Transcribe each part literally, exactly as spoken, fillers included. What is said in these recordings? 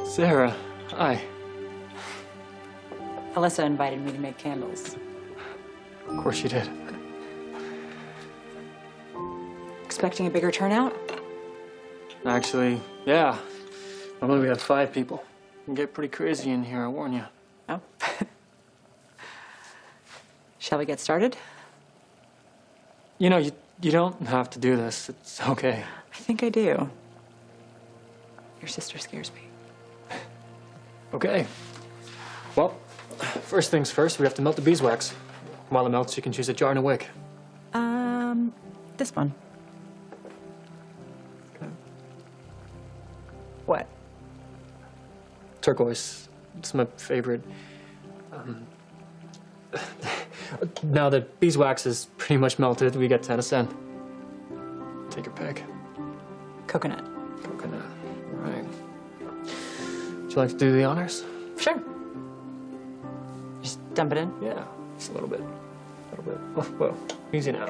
Sarah, hi. Alyssa invited me to make candles. Of course you did. Expecting a bigger turnout? Actually, yeah. Normally we have five people. It can get pretty crazy in here, I warn you. Oh. Shall we get started? You know, you, you don't have to do this. It's okay. I think I do. Your sister scares me. Okay. Well, first things first, we have to melt the beeswax. While it melts, you can choose a jar and a wick. Um, this one. Okay. What? Turquoise. It's my favorite. Um, now that beeswax is pretty much melted, we get ten a cent. Take your pick. Coconut. Coconut. All right. Would you like to do the honors? Sure. Just dump it in? Yeah, just a little bit. A little bit. Oh, whoa. Easy now.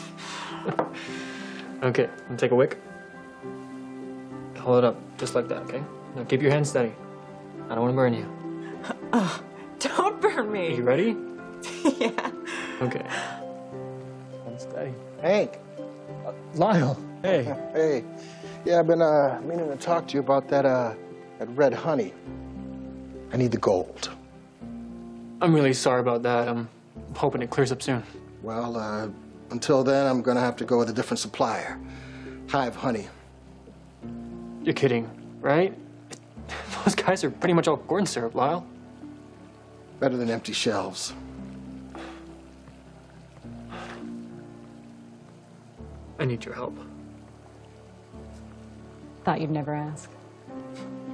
Okay, and take a wick. Hold it up, just like that, okay? Now keep your hand steady. I don't want to burn you. Oh, don't burn Are me. you ready? Yeah. Okay. Hand steady. Hank. Uh, Lyle, hey. Hey. Yeah, I've been uh, meaning to talk to you about that, uh, that red honey. I need the gold. I'm really sorry about that. I'm hoping it clears up soon. Well, uh, until then, I'm gonna have to go with a different supplier. Hive Honey. You're kidding, right? Those guys are pretty much all corn syrup, Lyle. Better than empty shelves. I need your help. Thought you'd never ask.